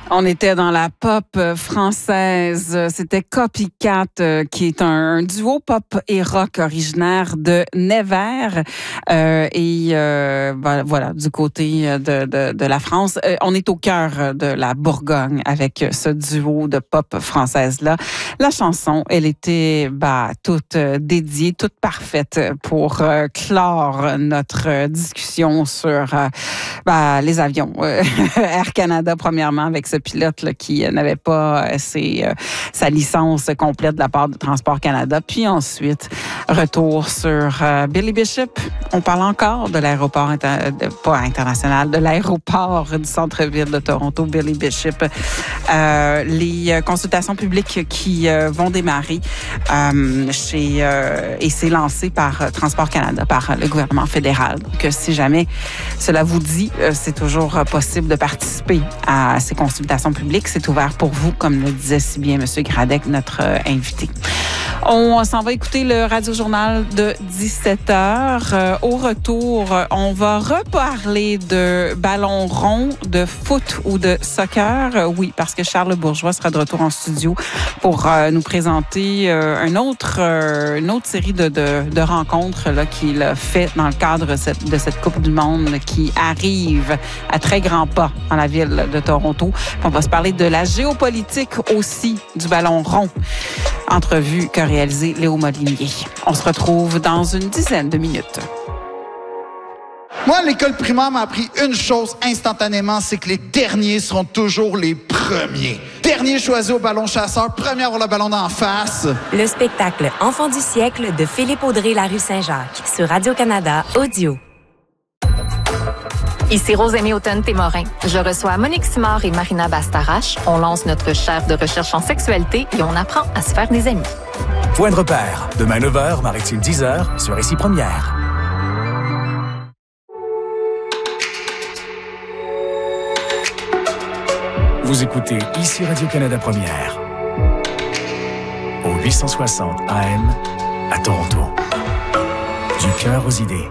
On était dans la pop française. C'était Copycat, qui est un duo pop et rock originaire de Nevers. Voilà, du côté de la France. On est au cœur de la Bourgogne avec ce duo de pop française-là. La chanson, elle était toute dédiée, toute parfaite pour clore notre discussion sur les avions. Air Canada, premièrement, avec ce pilote là, qui n'avait pas sa licence complète de la part de Transport Canada. Puis ensuite, retour sur Billy Bishop. On parle encore de l'aéroport, pas international, de l'aéroport du centre-ville de Toronto, Billy Bishop. Les consultations publiques qui vont démarrer et c'est lancé par Transport Canada, par le gouvernement fédéral. Donc, si jamais cela vous dit, c'est toujours possible de participer à ces consultations publiques. C'est ouvert pour vous, comme le disait si bien M. Gradec, notre invité. On s'en va écouter le Radio-Journal de 17h. Au retour, on va reparler de ballon rond, de foot ou de soccer. Oui, parce que Charles Bourgeois sera de retour en studio pour nous présenter une autre série de rencontres là, qu'il a fait dans le cadre de cette Coupe du Monde qui arrive à très grands pas dans la ville de Toronto. On va se parler de la géopolitique aussi du ballon rond. Entrevue qu'a réalisée Léo Molinier. On se retrouve dans une dizaine de minutes. Moi, l'école primaire m'a appris une chose instantanément, c'est que les derniers seront toujours les premiers. Dernier choisi au ballon chasseur, premier à avoir le ballon d'en face. Le spectacle Enfant du siècle de Philippe Audrey, la rue Saint-Jacques, sur Radio-Canada Audio. Ici Rosémie Houghton-Témorin. Je reçois Monique Simard et Marina Bastarache. On lance notre chaire de recherche en sexualité et on apprend à se faire des amis. Point de repère. Demain 9h, Maritime 10h, sur Ici Première. Vous écoutez Ici Radio-Canada Première. Au 860 AM à Toronto. Du cœur aux idées.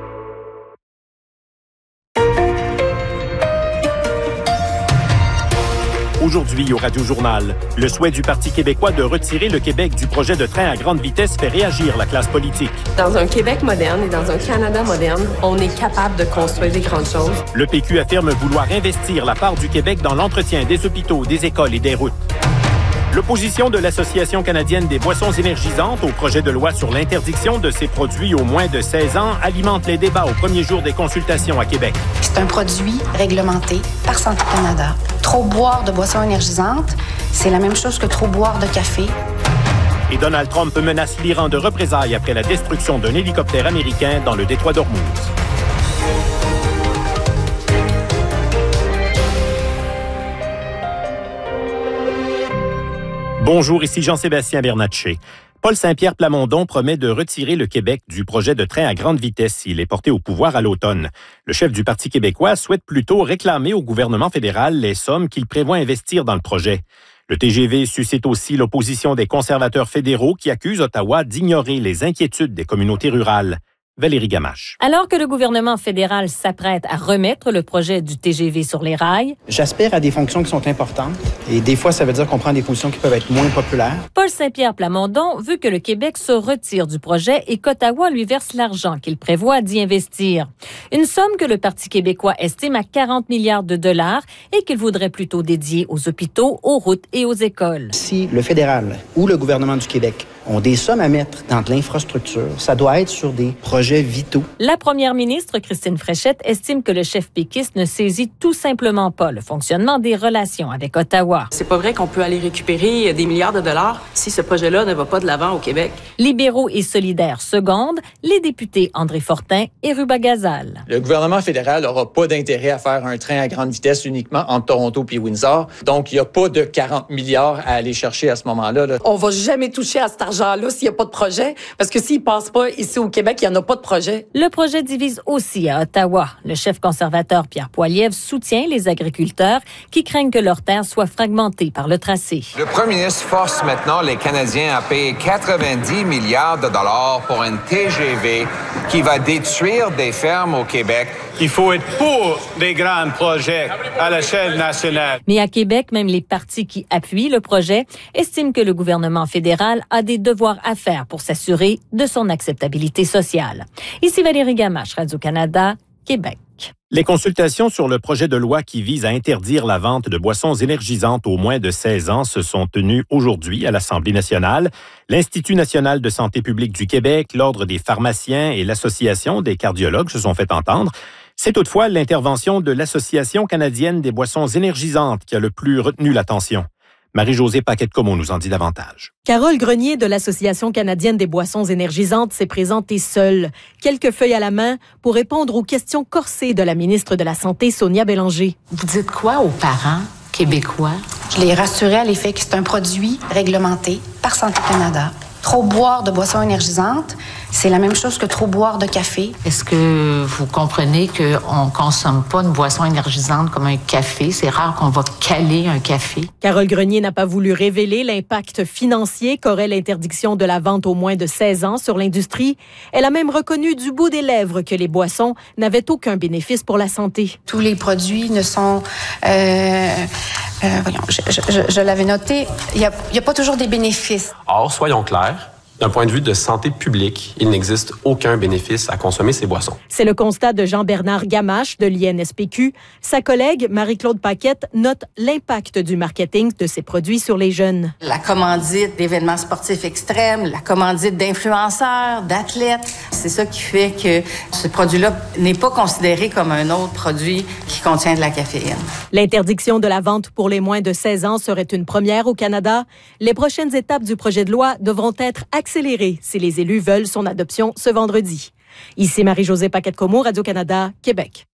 Aujourd'hui, au Radio-Journal, le souhait du Parti québécois de retirer le Québec du projet de train à grande vitesse fait réagir la classe politique. Dans un Québec moderne et dans un Canada moderne, on est capable de construire des grandes choses. Le PQ affirme vouloir investir la part du Québec dans l'entretien des hôpitaux, des écoles et des routes. L'opposition de l'Association canadienne des boissons énergisantes au projet de loi sur l'interdiction de ces produits aux moins de 16 ans alimente les débats au premier jour des consultations à Québec. C'est un produit réglementé par Santé Canada. Trop boire de boissons énergisantes, c'est la même chose que trop boire de café. Et Donald Trump menace l'Iran de représailles après la destruction d'un hélicoptère américain dans le détroit d'Ormuz. Bonjour, ici Jean-Sébastien Bernatchez. Paul Saint-Pierre Plamondon promet de retirer le Québec du projet de train à grande vitesse s'il est porté au pouvoir à l'automne. Le chef du Parti québécois souhaite plutôt réclamer au gouvernement fédéral les sommes qu'il prévoit investir dans le projet. Le TGV suscite aussi l'opposition des conservateurs fédéraux qui accusent Ottawa d'ignorer les inquiétudes des communautés rurales. Valérie Gamache. Alors que le gouvernement fédéral s'apprête à remettre le projet du TGV sur les rails, j'aspire à des fonctions qui sont importantes et des fois, ça veut dire qu'on prend des positions qui peuvent être moins populaires. Paul Saint-Pierre Plamondon veut que le Québec se retire du projet et qu'Ottawa lui verse l'argent qu'il prévoit d'y investir. Une somme que le Parti québécois estime à 40 milliards de dollars et qu'il voudrait plutôt dédier aux hôpitaux, aux routes et aux écoles. Si le fédéral ou le gouvernement du Québec ont des sommes à mettre dans de l'infrastructure, ça doit être sur des projets vitaux. La première ministre, Christine Fréchette, estime que le chef péquiste ne saisit tout simplement pas le fonctionnement des relations avec Ottawa. C'est pas vrai qu'on peut aller récupérer des milliards de dollars si ce projet-là ne va pas de l'avant au Québec. Libéraux et solidaires secondent, les députés André Fortin et Ruba Gazal. Le gouvernement fédéral n'aura pas d'intérêt à faire un train à grande vitesse uniquement entre Toronto et Windsor. Donc, il n'y a pas de 40 milliards à aller chercher à ce moment-là. On va jamais toucher à cet argent argent-là s'il n'y a pas de projet? Parce que s'il ne passe pas ici au Québec, il n'y en a pas de projet. Le projet divise aussi à Ottawa. Le chef conservateur Pierre Poilievre soutient les agriculteurs qui craignent que leurs terres soient fragmentées par le tracé. Le premier ministre force maintenant les Canadiens à payer 90 milliards de dollars pour un TGV qui va détruire des fermes au Québec. Il faut être pour des grands projets à l'échelle nationale. Mais à Québec, même les partis qui appuient le projet estiment que le gouvernement fédéral a des devoirs à faire pour s'assurer de son acceptabilité sociale. Ici Valérie Gamache, Radio-Canada, Québec. Les consultations sur le projet de loi qui vise à interdire la vente de boissons énergisantes aux moins de 16 ans se sont tenues aujourd'hui à l'Assemblée nationale. L'Institut national de santé publique du Québec, l'Ordre des pharmaciens et l'Association des cardiologues se sont fait entendre. C'est toutefois l'intervention de l'Association canadienne des boissons énergisantes qui a le plus retenu l'attention. Marie-Josée Paquette-Comeau nous en dit davantage. Carole Grenier de l'Association canadienne des boissons énergisantes s'est présentée seule, quelques feuilles à la main, pour répondre aux questions corsées de la ministre de la Santé, Sonia Bélanger. Vous dites quoi aux parents québécois? Je les rassurais à l'effet que c'est un produit réglementé par Santé Canada. Trop boire de boissons énergisantes, c'est la même chose que trop boire de café. Est-ce que vous comprenez qu'on ne consomme pas une boisson énergisante comme un café? C'est rare qu'on va caler un café. Carole Grenier n'a pas voulu révéler l'impact financier qu'aurait l'interdiction de la vente aux moins de 16 ans sur l'industrie. Elle a même reconnu du bout des lèvres que les boissons n'avaient aucun bénéfice pour la santé. Tous les produits ne sont... voyons, je l'avais noté, il n'y a pas toujours des bénéfices. Or, soyons clairs, d'un point de vue de santé publique, il n'existe aucun bénéfice à consommer ces boissons. C'est le constat de Jean-Bernard Gamache de l'INSPQ. Sa collègue, Marie-Claude Paquette, note l'impact du marketing de ces produits sur les jeunes. La commandite d'événements sportifs extrêmes, la commandite d'influenceurs, d'athlètes, c'est ça qui fait que ce produit-là n'est pas considéré comme un autre produit qui contient de la caféine. L'interdiction de la vente pour les moins de 16 ans serait une première au Canada. Les prochaines étapes du projet de loi devront être accélérées si les élus veulent son adoption ce vendredi. Ici Marie-Josée Paquette-Comeau, Radio-Canada, Québec.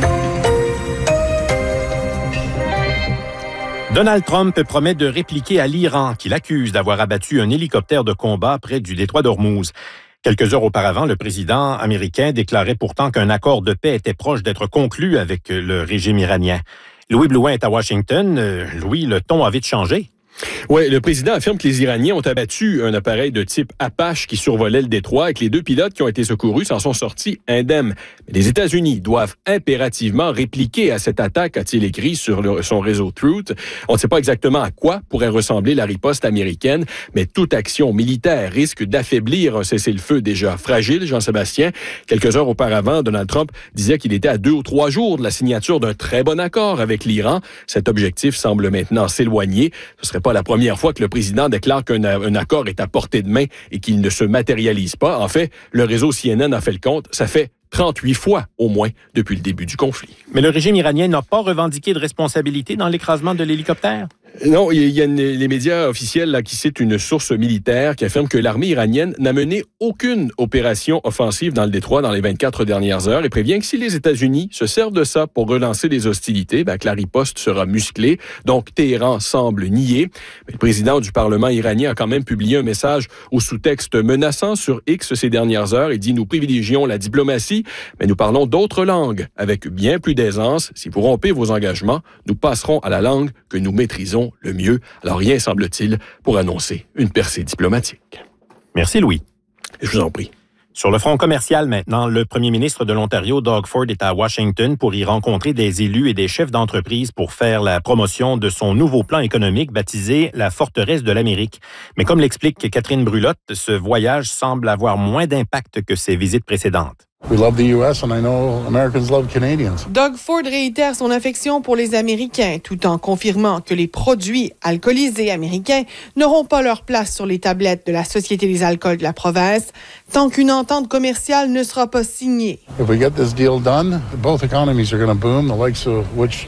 Donald Trump promet de répliquer à l'Iran, qui l'accuse d'avoir abattu un hélicoptère de combat près du détroit d'Ormuz. Quelques heures auparavant, le président américain déclarait pourtant qu'un accord de paix était proche d'être conclu avec le régime iranien. Louis Blouin est à Washington. Louis, le ton a vite changé. Oui, le président affirme que les Iraniens ont abattu un appareil de type Apache qui survolait le détroit et que les deux pilotes qui ont été secourus s'en sont sortis indemnes. Mais les États-Unis doivent impérativement répliquer à cette attaque, a-t-il écrit sur son réseau Truth. On ne sait pas exactement à quoi pourrait ressembler la riposte américaine, mais toute action militaire risque d'affaiblir un cessez-le-feu déjà fragile, Jean-Sébastien. Quelques heures auparavant, Donald Trump disait qu'il était à 2 ou 3 jours de la signature d'un très bon accord avec l'Iran. Cet objectif semble maintenant s'éloigner. Ce serait pas la première fois que le président déclare qu'un accord est à portée de main et qu'il ne se matérialise pas. En fait, le réseau CNN a fait le compte. Ça fait 38 fois au moins depuis le début du conflit. Mais le régime iranien n'a pas revendiqué de responsabilité dans l'écrasement de l'hélicoptère? Non, il y a les médias officiels là, qui citent une source militaire qui affirme que l'armée iranienne n'a mené aucune opération offensive dans le détroit dans les 24 dernières heures et prévient que si les États-Unis se servent de ça pour relancer des hostilités, que la riposte sera musclée. Donc, Téhéran semble nier. Mais le président du Parlement iranien a quand même publié un message au sous-texte menaçant sur X ces dernières heures et dit « Nous privilégions la diplomatie, mais nous parlons d'autres langues avec bien plus d'aisance. Si vous rompez vos engagements, nous passerons à la langue que nous maîtrisons le mieux. » Alors rien, semble-t-il, pour annoncer une percée diplomatique. Merci, Louis. Je vous en prie. Sur le front commercial maintenant, le premier ministre de l'Ontario, Doug Ford, est à Washington pour y rencontrer des élus et des chefs d'entreprise pour faire la promotion de son nouveau plan économique baptisé la Forteresse de l'Amérique. Mais comme l'explique Catherine Brulotte, ce voyage semble avoir moins d'impact que ses visites précédentes. We love the US and I know Americans love Canadians. Doug Ford réitère son affection pour les Américains tout en confirmant que les produits alcoolisés américains n'auront pas leur place sur les tablettes de la Société des alcools de la province tant qu'une entente commerciale ne sera pas signée. If we get this deal done, both economies are going to boom, the likes of which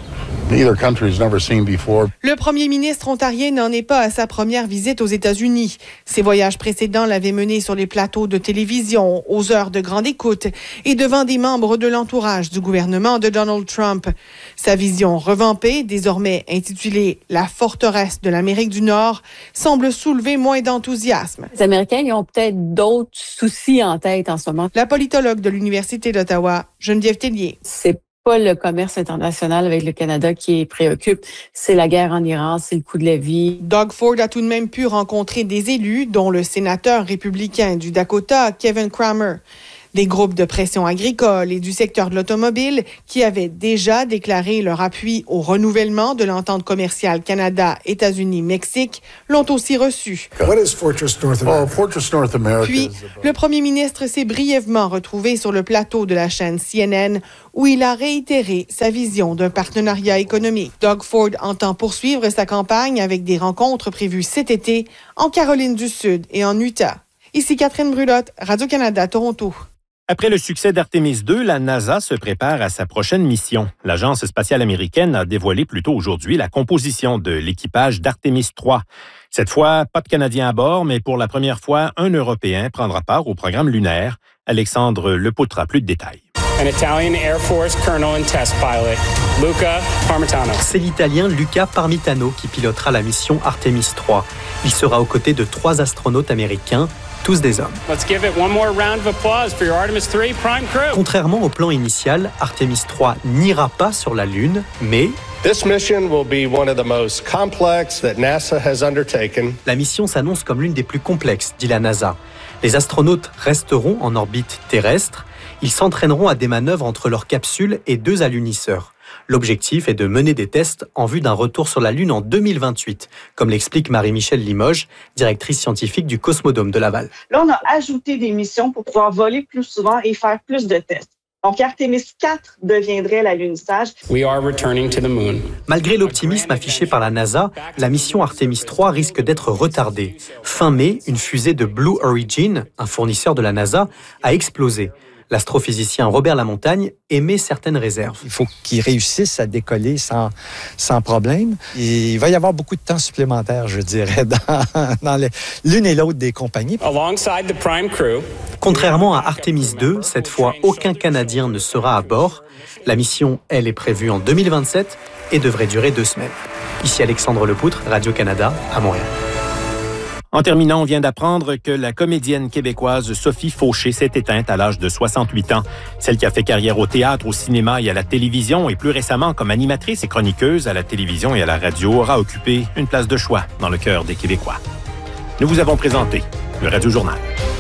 neither country's never seen before. Le premier ministre ontarien n'en est pas à sa première visite aux États-Unis. Ses voyages précédents l'avaient mené sur les plateaux de télévision, aux heures de grande écoute et devant des membres de l'entourage du gouvernement de Donald Trump. Sa vision revampée, désormais intitulée « La forteresse de l'Amérique du Nord », semble soulever moins d'enthousiasme. Les Américains, ils ont peut-être d'autres soucis en tête en ce moment. La politologue de l'Université d'Ottawa, Geneviève Tellier. C'est pas le commerce international avec le Canada qui préoccupe, c'est la guerre en Iran, c'est le coût de la vie. Doug Ford a tout de même pu rencontrer des élus, dont le sénateur républicain du Dakota, Kevin Cramer. Des groupes de pression agricole et du secteur de l'automobile qui avaient déjà déclaré leur appui au renouvellement de l'entente commerciale Canada-États-Unis-Mexique l'ont aussi reçu. What is Fortress North America? Fortress North America. Puis, le premier ministre s'est brièvement retrouvé sur le plateau de la chaîne CNN où il a réitéré sa vision d'un partenariat économique. Doug Ford entend poursuivre sa campagne avec des rencontres prévues cet été en Caroline du Sud et en Utah. Ici Catherine Brulotte, Radio-Canada, Toronto. Après le succès d'Artemis II, la NASA se prépare à sa prochaine mission. L'Agence spatiale américaine a dévoilé plus tôt aujourd'hui la composition de l'équipage d'Artemis III. Cette fois, pas de Canadiens à bord, mais pour la première fois, un Européen prendra part au programme lunaire. Alexandre Lepoutre a plus de détails. An Italian Air Force colonel and test pilot, Luca Parmitano. C'est l'Italien Luca Parmitano qui pilotera la mission Artemis III. Il sera aux côtés de 3 astronautes américains, tous des hommes. Let's give it one more round of applause for your Artemis III prime crew. Contrairement au plan initial, Artemis III n'ira pas sur la Lune, mais This mission will be one of the most complex that NASA has undertaken. La mission s'annonce comme l'une des plus complexes, dit la NASA. Les astronautes resteront en orbite terrestre. Ils s'entraîneront à des manœuvres entre leurs capsules et 2 alunisseurs. L'objectif est de mener des tests en vue d'un retour sur la Lune en 2028, comme l'explique Marie-Michèle Limoges, directrice scientifique du Cosmodome de Laval. Là, on a ajouté des missions pour pouvoir voler plus souvent et faire plus de tests. Donc, Artemis 4 deviendrait l'alunissage. We are returning to the moon. Malgré l'optimisme affiché par la NASA, la mission Artemis 3 risque d'être retardée. Fin mai, une fusée de Blue Origin, un fournisseur de la NASA, a explosé. L'astrophysicien Robert Lamontagne émet certaines réserves. Il faut qu'ils réussissent à décoller sans problème. Et il va y avoir beaucoup de temps supplémentaire, je dirais, dans l'une et l'autre des compagnies. Alongside the prime crew. Contrairement à Artemis II, cette fois, aucun Canadien ne sera à bord. La mission, elle, est prévue en 2027 et devrait durer 2 semaines. Ici Alexandre Lepoutre, Radio-Canada, à Montréal. En terminant, on vient d'apprendre que la comédienne québécoise Sophie Fauché s'est éteinte à l'âge de 68 ans. Celle qui a fait carrière au théâtre, au cinéma et à la télévision et plus récemment comme animatrice et chroniqueuse à la télévision et à la radio aura occupé une place de choix dans le cœur des Québécois. Nous vous avons présenté le Radio Journal.